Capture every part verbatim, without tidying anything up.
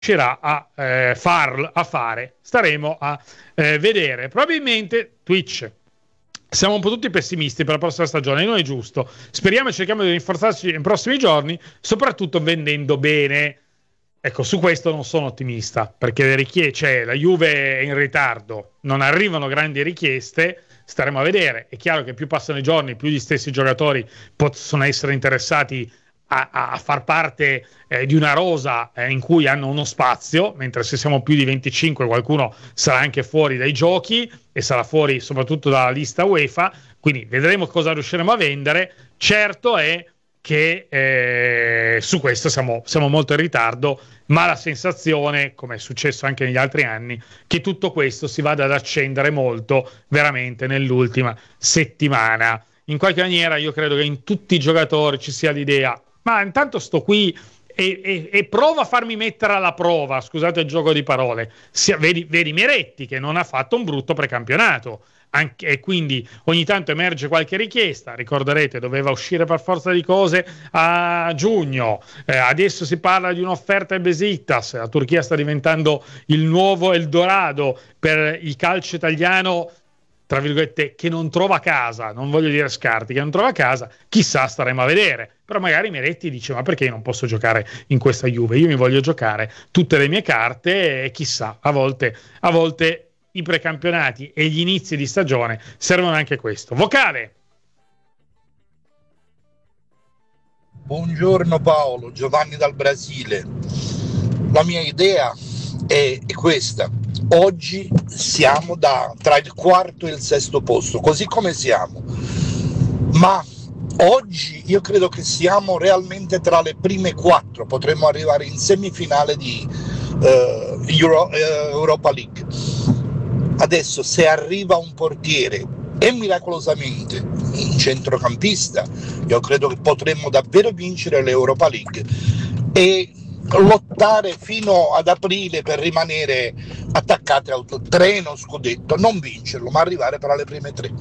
riuscirà a, eh, far, a fare. Staremo a eh, vedere. Probabilmente Twitch. Siamo un po' tutti pessimisti per la prossima stagione, e non è giusto. Speriamo e cerchiamo di rinforzarci nei prossimi giorni, soprattutto vendendo bene. Ecco, su questo non sono ottimista, perché le richieste, cioè, la Juve è in ritardo, non arrivano grandi richieste, staremo a vedere. È chiaro che più passano i giorni, più gli stessi giocatori possono essere interessati a, a, a far parte eh, di una rosa eh, in cui hanno uno spazio, mentre se siamo più di venticinque qualcuno sarà anche fuori dai giochi e sarà fuori soprattutto dalla lista UEFA, quindi vedremo cosa riusciremo a vendere. Certo è che eh, su questo siamo, siamo molto in ritardo, ma la sensazione, come è successo anche negli altri anni, che tutto questo si vada ad accendere molto veramente nell'ultima settimana. In qualche maniera io credo che in tutti i giocatori ci sia l'idea, ma intanto sto qui e, e, e provo a farmi mettere alla prova, scusate il gioco di parole. Sia, vedi, vedi Meretti che non ha fatto un brutto precampionato. Anche, e quindi ogni tanto emerge qualche richiesta. Ricorderete, doveva uscire per forza di cose a giugno, eh, adesso si parla di un'offerta al Besiktas. La Turchia sta diventando il nuovo Eldorado per il calcio italiano, tra virgolette, che non trova casa, non voglio dire scarti, che non trova casa. Chissà, staremo a vedere. Però magari Meretti dice: ma perché io non posso giocare in questa Juve? Io mi voglio giocare tutte le mie carte, e chissà, a volte a volte i precampionati e gli inizi di stagione servono anche questo. Vocale. Buongiorno Paolo, Giovanni dal Brasile. La mia idea è, è questa: oggi siamo da, tra il quarto e il sesto posto, così come siamo, ma oggi io credo che siamo realmente tra le prime quattro, potremmo arrivare in semifinale di uh, Euro, uh, Europa League. Adesso, se arriva un portiere e miracolosamente un centrocampista, io credo che potremmo davvero vincere l'Europa League e lottare fino ad aprile per rimanere attaccati al treno scudetto, non vincerlo, ma arrivare tra le prime tre.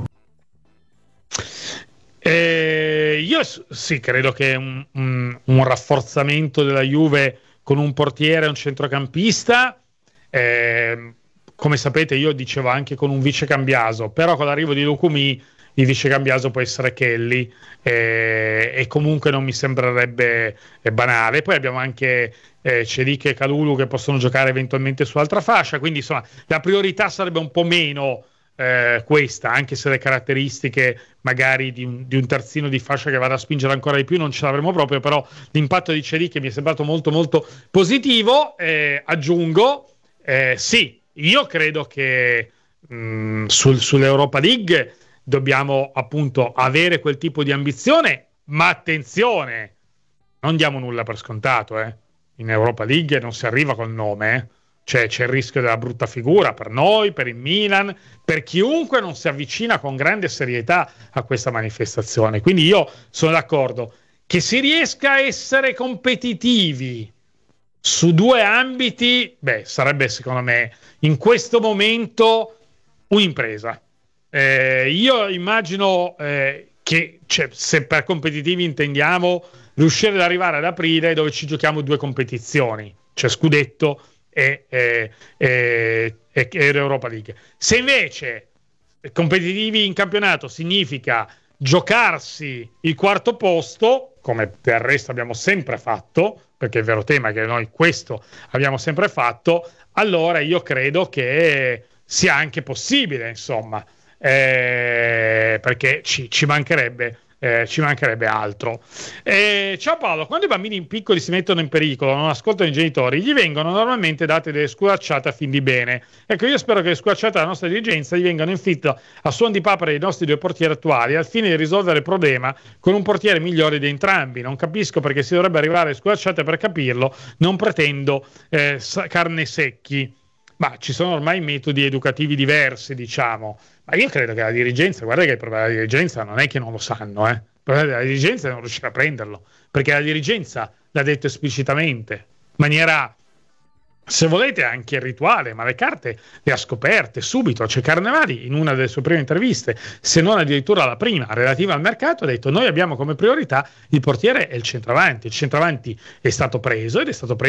Eh, io sì, credo che un, un, un rafforzamento della Juve con un portiere e un centrocampista, eh, come sapete io dicevo anche con un vice Cambiaso, però con l'arrivo di Lukumi il vice Cambiaso può essere Kelly, eh, e comunque non mi sembrerebbe eh, banale. Poi abbiamo anche eh, Celik e Kalulu che possono giocare eventualmente su altra fascia, quindi insomma la priorità sarebbe un po' meno eh, questa, anche se le caratteristiche magari di un, di un terzino di fascia che vada a spingere ancora di più non ce l'avremo proprio, però l'impatto di Celik mi è sembrato molto molto positivo. Eh, aggiungo, eh, sì, io credo che mh, sul, sull'Europa League dobbiamo appunto avere quel tipo di ambizione, ma attenzione, non diamo nulla per scontato, eh. In Europa League non si arriva col nome, eh. Cioè c'è il rischio della brutta figura per noi, per il Milan, per chiunque non si avvicina con grande serietà a questa manifestazione. Quindi io sono d'accordo che si riesca a essere competitivi su due ambiti, beh, sarebbe secondo me in questo momento un'impresa. Eh, io immagino eh, che, cioè, se per competitivi intendiamo riuscire ad arrivare ad aprile dove ci giochiamo due competizioni, cioè scudetto e, e, e, e, e Europa League. Se invece competitivi in campionato significa giocarsi il quarto posto, come del resto abbiamo sempre fatto, perché il vero tema è che noi questo abbiamo sempre fatto, allora io credo che sia anche possibile, insomma, eh, perché ci, ci mancherebbe eh, ci mancherebbe altro. Eh, ciao Paolo, quando i bambini piccoli si mettono in pericolo, non ascoltano i genitori, gli vengono normalmente date delle sculacciate a fin di bene. Ecco, io spero che le sculacciate della nostra dirigenza gli vengano inflitte a suon di papera dei nostri due portieri attuali, al fine di risolvere il problema con un portiere migliore di entrambi. Non capisco perché si dovrebbe arrivare alle sculacciate, per capirlo non pretendo eh, carne secchi. Ma ci sono ormai metodi educativi diversi, diciamo. Ma io credo che la dirigenza, guarda che il problema della dirigenza non è che non lo sanno, eh. Il problema della dirigenza è non riuscire a prenderlo, perché la dirigenza l'ha detto esplicitamente, in maniera, se volete, anche rituale, ma le carte le ha scoperte subito. C'è Carnevali in una delle sue prime interviste, se non addirittura la prima, relativa al mercato, ha detto: noi abbiamo come priorità il portiere e il centravanti. Il centravanti è stato preso ed è stato preso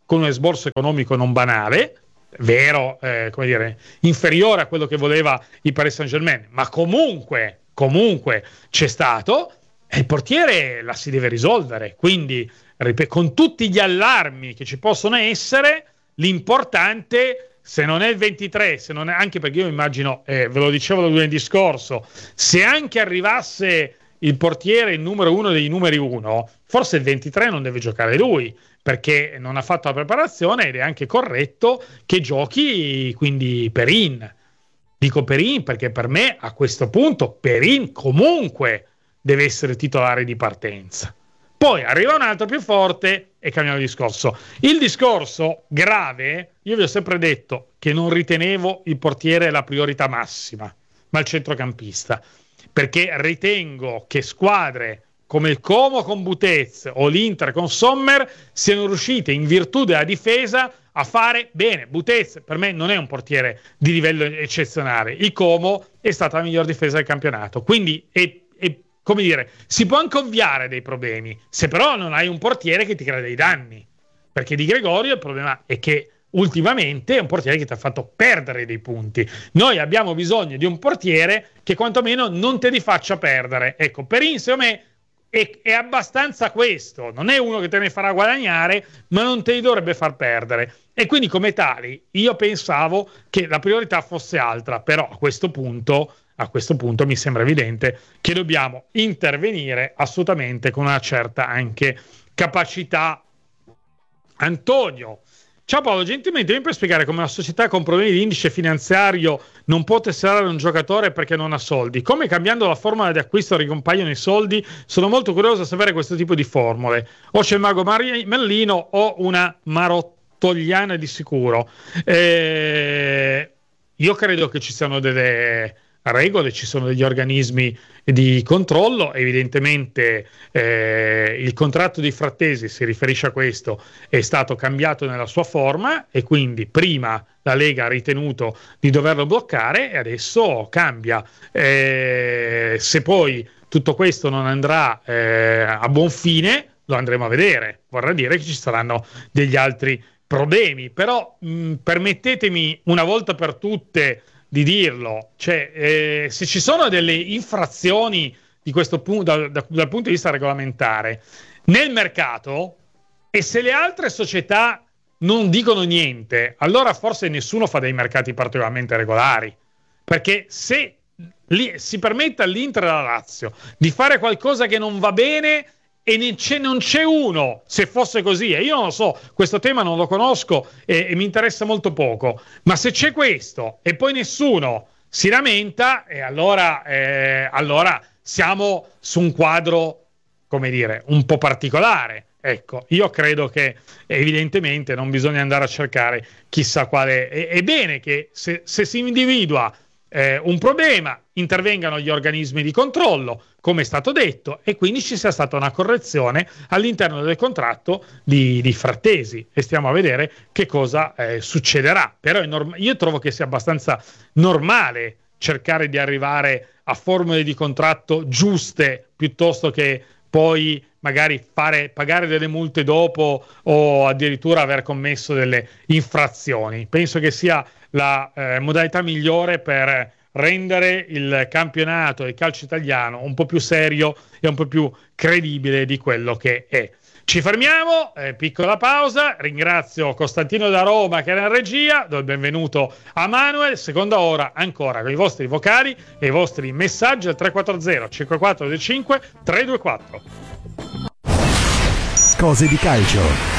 con un esborso economico non banale, vero, eh, come dire, inferiore a quello che voleva il Paris Saint-Germain, ma comunque, comunque c'è stato, e il portiere la si deve risolvere. Quindi, ripeto, con tutti gli allarmi che ci possono essere, l'importante, se non è il ventitré, se non è, anche perché io immagino, eh, ve lo dicevo da lunedì scorso, se anche arrivasse il portiere il numero uno dei numeri uno, forse il ventitré non deve giocare lui, perché non ha fatto la preparazione ed è anche corretto che giochi quindi Perin. Dico Perin perché per me a questo punto Perin comunque deve essere titolare di partenza. Poi arriva un altro più forte e cambiamo discorso. Il discorso grave, io vi ho sempre detto che non ritenevo il portiere la priorità massima, ma il centrocampista, perché ritengo che squadre come il Como con Butez o l'Inter con Sommer siano riuscite in virtù della difesa a fare bene. Butez per me non è un portiere di livello eccezionale, il Como è stata la miglior difesa del campionato, quindi è, è, come dire, si può anche ovviare dei problemi, se però non hai un portiere che ti crea dei danni, perché Di Gregorio il problema è che ultimamente è un portiere che ti ha fatto perdere dei punti. Noi abbiamo bisogno di un portiere che quantomeno non te li faccia perdere. Ecco, Perin secondo me è, è abbastanza questo, non è uno che te ne farà guadagnare, ma non te li dovrebbe far perdere, e quindi come tali io pensavo che la priorità fosse altra, però a questo punto a questo punto mi sembra evidente che dobbiamo intervenire assolutamente con una certa anche capacità. Antonio: ciao Paolo, gentilmente mi puoi spiegare come una società con problemi di indice finanziario non può tesserare un giocatore perché non ha soldi? Come cambiando la formula di acquisto ricompaiono i soldi? Sono molto curioso di sapere questo tipo di formule. O c'è il mago Mari- Mellino o una marottogliana di sicuro. Eh, io credo che ci siano delle regole, ci sono degli organismi di controllo. Evidentemente eh, il contratto di Frattesi si riferisce a questo, è stato cambiato nella sua forma e quindi prima la Lega ha ritenuto di doverlo bloccare e adesso cambia. Eh, se poi tutto questo non andrà eh, a buon fine, lo andremo a vedere, vorrà dire che ci saranno degli altri problemi, però mh, permettetemi una volta per tutte di dirlo, cioè eh, se ci sono delle infrazioni di questo punto, da, da, dal punto di vista regolamentare nel mercato, e se le altre società non dicono niente, allora forse nessuno fa dei mercati particolarmente regolari, perché se li, si permette all'Inter e alla Lazio di fare qualcosa che non va bene e ne c'è, non c'è uno, se fosse così, e io non lo so, questo tema non lo conosco e, e mi interessa molto poco, ma se c'è questo e poi nessuno si lamenta, e allora, eh, allora siamo su un quadro, come dire, un po' particolare. Ecco, io credo che evidentemente non bisogna andare a cercare chissà quale. È, è bene che se, se si individua eh, un problema, intervengano gli organismi di controllo, come è stato detto, e quindi ci sia stata una correzione all'interno del contratto di, di Frattesi, e stiamo a vedere che cosa eh, succederà. Però è norm- io trovo che sia abbastanza normale cercare di arrivare a formule di contratto giuste, piuttosto che poi magari fare pagare delle multe dopo o addirittura aver commesso delle infrazioni. Penso che sia la eh, modalità migliore per rendere il campionato del calcio italiano un po' più serio e un po' più credibile di quello che è. Ci fermiamo, eh, piccola pausa, ringrazio Costantino da Roma che era in regia, do il benvenuto a Manuel, seconda ora ancora con i vostri vocali e i vostri messaggi al tre quattro zero cinque quattro due cinque tre due quattro. Cose di calcio.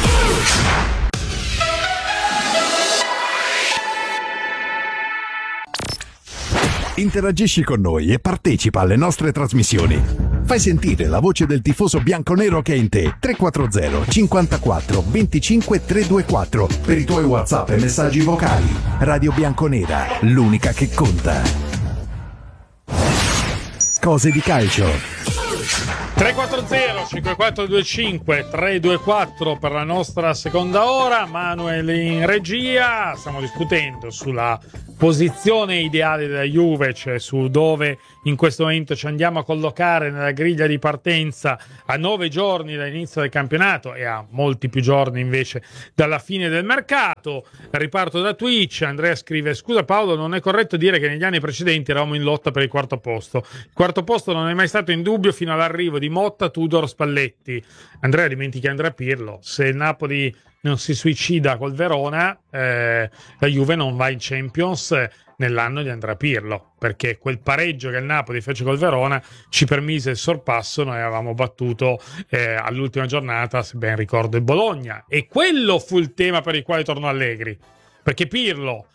Interagisci con noi e partecipa alle nostre trasmissioni. Fai sentire la voce del tifoso bianconero che è in te. tre quattro zero cinquantaquattro venticinque trecentoventuquattro per i tuoi WhatsApp e messaggi vocali. Radio Bianconera, l'unica che conta. Cose di calcio. tre quattro zero cinque quattro due cinque tre due quattro per la nostra seconda ora. Manuel in regia. Stiamo discutendo sulla posizione ideale della Juve, cioè su dove in questo momento ci andiamo a collocare nella griglia di partenza a nove giorni dall'inizio del campionato e a molti più giorni invece dalla fine del mercato. Riparto da Twitch. Andrea scrive: scusa Paolo, non è corretto dire che negli anni precedenti eravamo in lotta per il quarto posto. Il quarto posto non è mai stato in dubbio fino all'arrivo di Motta, Tudor, Spalletti. Andrea, dimentichi Andrea Pirlo. Se il Napoli non si suicida col Verona, eh, la Juve non va in Champions nell'anno di Andrea Pirlo, perché quel pareggio che il Napoli fece col Verona ci permise il sorpasso. Noi avevamo battuto eh, all'ultima giornata, se ben ricordo, il Bologna, e quello fu il tema per il quale tornò Allegri, perché Pirlo,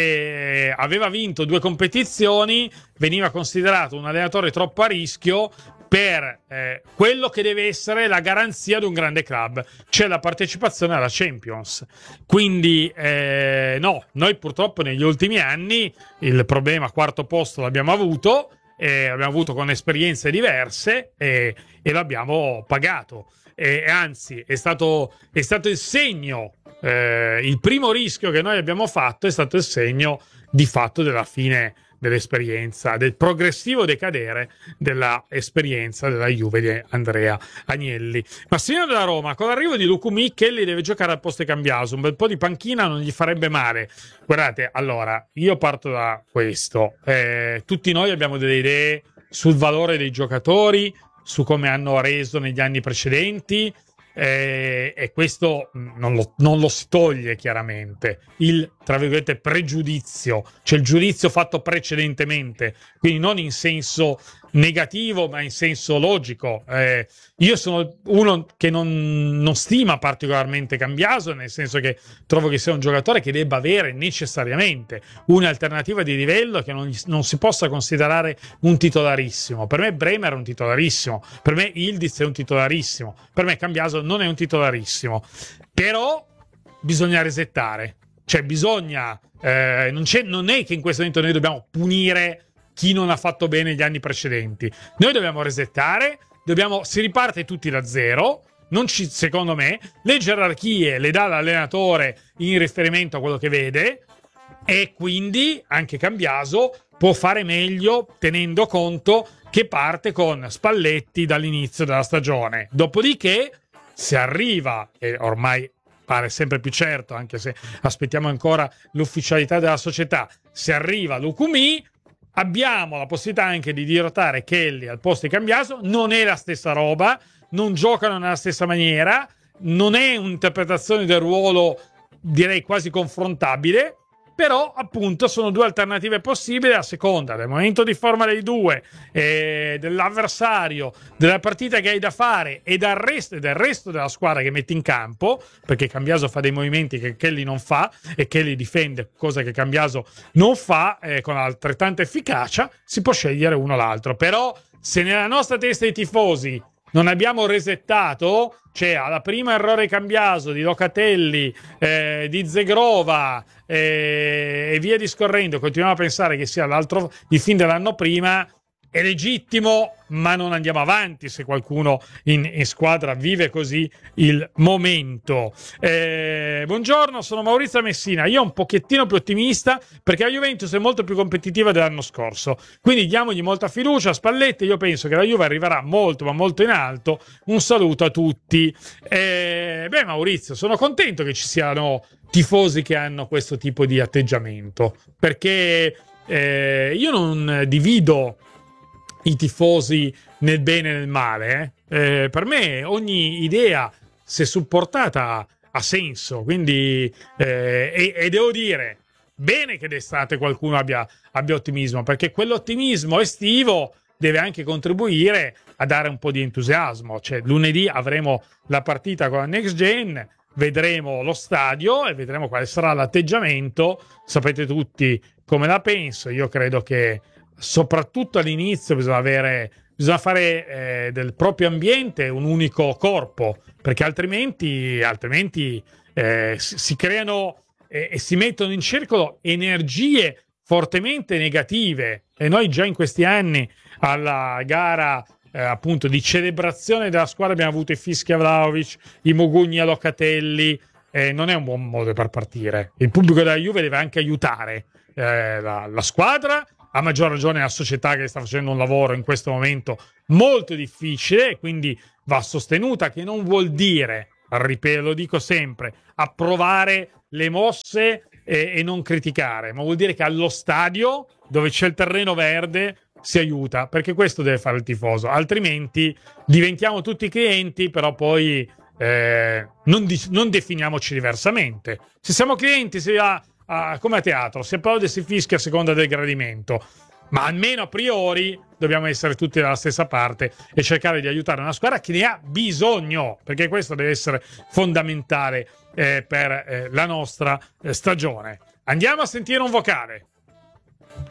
che aveva vinto due competizioni, veniva considerato un allenatore troppo a rischio per eh, quello che deve essere la garanzia di un grande club, cioè la partecipazione alla Champions. Quindi eh, no, noi purtroppo negli ultimi anni il problema quarto posto l'abbiamo avuto, eh, l'abbiamo avuto con esperienze diverse e, e l'abbiamo pagato. E anzi è stato, è stato il segno, eh, il primo rischio che noi abbiamo fatto è stato il segno di fatto della fine dell'esperienza, del progressivo decadere della esperienza della Juve di Andrea Agnelli. Massimiliano della Roma: con l'arrivo di Lucumí, Kelly deve giocare al posto di Cambiaso, un bel po' di panchina non gli farebbe male. Guardate, allora, io parto da questo. Eh, tutti noi abbiamo delle idee sul valore dei giocatori, su come hanno reso negli anni precedenti, eh, e questo non lo, non lo si toglie chiaramente. Il, tra virgolette, pregiudizio, cioè il giudizio fatto precedentemente, quindi non in senso negativo ma in senso logico. Eh, io sono uno che non, non stima particolarmente Cambiaso, nel senso che trovo che sia un giocatore che debba avere necessariamente un'alternativa di livello, che non, non si possa considerare un titolarissimo. Per me Bremer è un titolarissimo, per me Ildiz è un titolarissimo, per me Cambiaso non è un titolarissimo, però bisogna resettare, cioè bisogna eh, non, c'è, non è che in questo momento noi dobbiamo punire chi non ha fatto bene gli anni precedenti. Noi dobbiamo resettare, dobbiamo, si riparte tutti da zero. Non ci, secondo me, le gerarchie le dà l'allenatore in riferimento a quello che vede, e quindi anche Cambiaso può fare meglio tenendo conto che parte con Spalletti dall'inizio della stagione. Dopodiché, se arriva, e ormai pare sempre più certo, anche se aspettiamo ancora l'ufficialità della società, se arriva Lucumí, abbiamo la possibilità anche di dirottare Kelly al posto di Cambiaso. Non è la stessa roba, non giocano nella stessa maniera, non è un'interpretazione del ruolo, direi, quasi confrontabile, però appunto sono due alternative possibili a seconda del momento di forma dei due, eh, dell'avversario, della partita che hai da fare e del resto, del resto della squadra che metti in campo, perché Cambiaso fa dei movimenti che Kelly non fa e Kelly difende, cosa che Cambiaso non fa, eh, con altrettanta efficacia. Si può scegliere uno o l'altro, però se nella nostra testa i tifosi non abbiamo resettato, cioè alla prima errore Cambiaso, di Locatelli, eh, di Zegrova eh, e via discorrendo, continuiamo a pensare che sia l'altro, il fin dell'anno prima, è legittimo, ma non andiamo avanti se qualcuno in, in squadra vive così il momento. Eh, buongiorno, sono Maurizio Messina. Io un pochettino più ottimista, perché la Juventus è molto più competitiva dell'anno scorso, quindi diamogli molta fiducia a Spalletti. Io penso che la Juve arriverà molto ma molto in alto. Un saluto a tutti. Eh, beh, Maurizio, sono contento che ci siano tifosi che hanno questo tipo di atteggiamento, perché eh, io non divido i tifosi nel bene e nel male. Eh. Eh, per me ogni idea, se supportata, ha senso. Quindi eh, e, e devo dire bene che d'estate qualcuno abbia, abbia ottimismo, perché quell'ottimismo estivo deve anche contribuire a dare un po' di entusiasmo. Cioè, lunedì avremo la partita con la Next Gen, vedremo lo stadio e vedremo quale sarà l'atteggiamento. Sapete tutti come la penso. Io credo che soprattutto all'inizio bisogna avere, bisogna fare eh, del proprio ambiente un unico corpo, perché altrimenti, altrimenti eh, si, si creano eh, e si mettono in circolo energie fortemente negative. E noi già in questi anni alla gara eh, appunto di celebrazione della squadra abbiamo avuto i fischi a Vlahovic, i Mugugni a Locatelli, eh, non è un buon modo per partire. Il pubblico della Juve deve anche aiutare eh, la, la squadra, a maggior ragione la società che sta facendo un lavoro in questo momento molto difficile, quindi va sostenuta, che non vuol dire, ripeto, lo dico sempre, approvare le mosse e, e non criticare, ma vuol dire che allo stadio, dove c'è il terreno verde, si aiuta, perché questo deve fare il tifoso, altrimenti diventiamo tutti clienti, però poi eh, non, di- non definiamoci diversamente. Se siamo clienti si va a, come a teatro, si applaude e si fischia a seconda del gradimento, ma almeno a priori dobbiamo essere tutti dalla stessa parte e cercare di aiutare una squadra che ne ha bisogno, perché questo deve essere fondamentale eh, per eh, la nostra eh, stagione. Andiamo a sentire un vocale.